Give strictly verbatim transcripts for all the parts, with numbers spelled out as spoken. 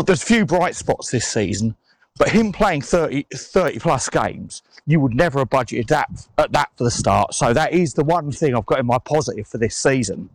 there's a few bright spots this season, but him playing thirty, thirty plus games, you would never have budgeted that at that for the start. So that is the one thing I've got in my positive for this season.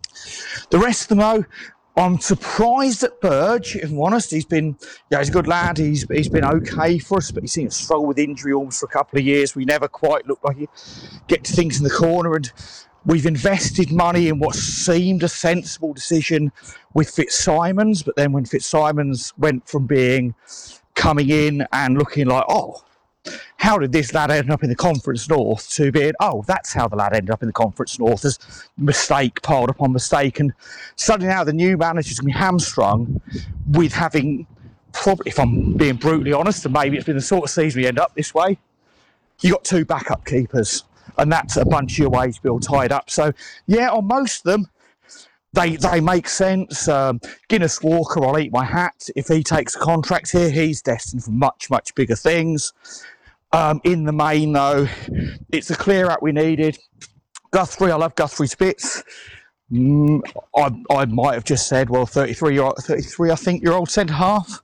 The rest of them, though, I'm surprised at Burge, if I'm honest. He's been, yeah, he's a good lad. He's he's been okay for us, but he seems to struggle with injury almost for a couple of years. We never quite look like he gets things in the corner, and we've invested money in what seemed a sensible decision with Fitzsimons, but then when Fitzsimons went from being coming in and looking like, oh, how did this lad end up in the Conference North, to being, oh, that's how the lad ended up in the Conference North, as mistake piled upon mistake. And suddenly now the new manager's going to be hamstrung with having, probably, if I'm being brutally honest, and maybe it's been the sort of season we end up this way, you got two backup keepers, and that's a bunch of your wage bill tied up. So, yeah, on most of them, they they make sense. Um, Guinness Walker, I'll eat my hat. If he takes a contract here, he's destined for much, much bigger things. Um, in the main, though, it's a clear out we needed. Guthrie, I love Guthrie's bits. Mm, I, I might have just said, well, thirty-three, thirty-three, I think, year old centre half.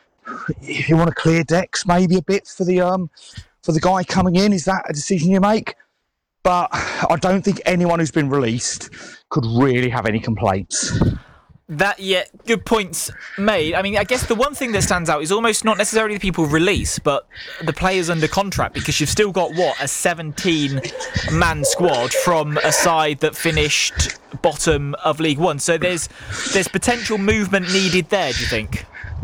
If you want to clear decks, maybe a bit for the um for the guy coming in, is that a decision you make? But I don't think anyone who's been released could really have any complaints. That, yeah, good points made. I mean, I guess the one thing that stands out is almost not necessarily the people released, but the players under contract, because you've still got, what, a seventeen-man squad from a side that finished bottom of League One. So there's there's potential movement needed there, do you think?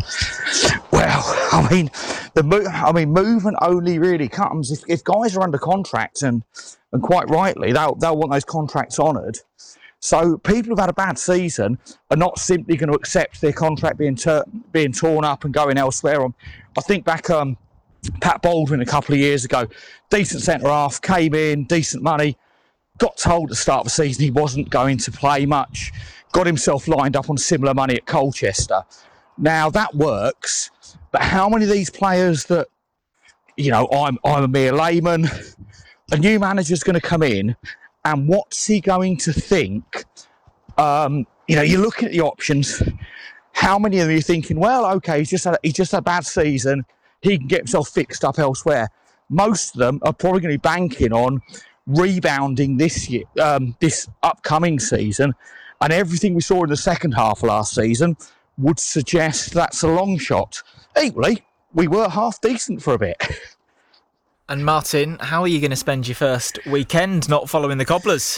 Well, I mean, the mo- I mean, movement only really comes if, if guys are under contract, and and quite rightly, they'll they'll want those contracts honoured. So people who've had a bad season are not simply going to accept their contract being ter- being torn up and going elsewhere. On, I think back um, Pat Baldwin a couple of years ago, decent centre half, came in, decent money, got told at the start of the season he wasn't going to play much, got himself lined up on similar money at Colchester. Now that works, but how many of these players that, you know, I'm I'm a mere layman, a new manager's going to come in, and what's he going to think? Um, you know, you're looking at the options. How many of them are you thinking, well, okay, he's just had, he's just had a bad season. He can get himself fixed up elsewhere. Most of them are probably going to be banking on rebounding this year, um, this upcoming season. And everything we saw in the second half of last season would suggest that's a long shot. Equally, we were half decent for a bit. And Martin, how are you going to spend your first weekend not following the Cobblers?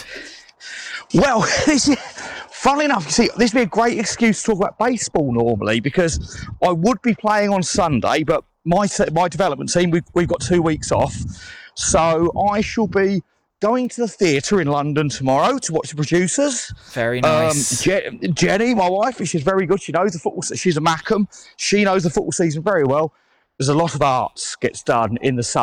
Well, this is, funnily enough, you see, this would be a great excuse to talk about baseball normally, because I would be playing on Sunday, but my my development team, we've, we've got two weeks off. So I shall be going to the theatre in London tomorrow to watch The Producers. Very nice. Um, Je- Jenny, my wife, she's very good. She knows the football. She's a Mackham. She knows the football season very well. There's a lot of arts gets done in the summer.